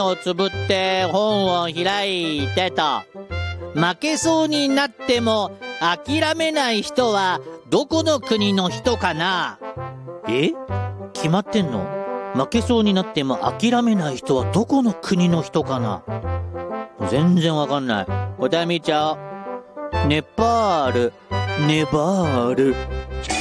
をつぶって本を開いてと。負けそうになっても諦めない人はどこの国の人かな？決まってんの？負けそうになっても諦めない人はどこの国の人かな？全然わかんない。答え見ちゃおう。ネパール。ネバール。